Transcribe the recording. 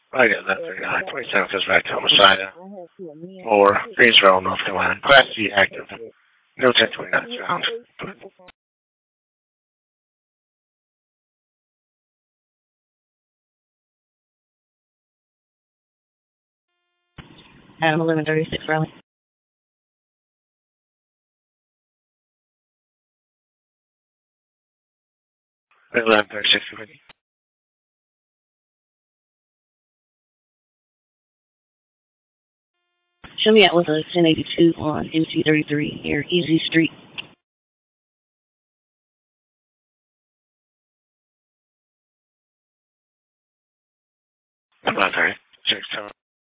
I got that 39. 27 goes back to Homicida. For Greensboro, North Carolina. Class C active. No 1029 round. Adam 1136 Raleigh. At 1136 ready. Show me out with a 1082 on MC33 near Easy Street. I'm not very. 6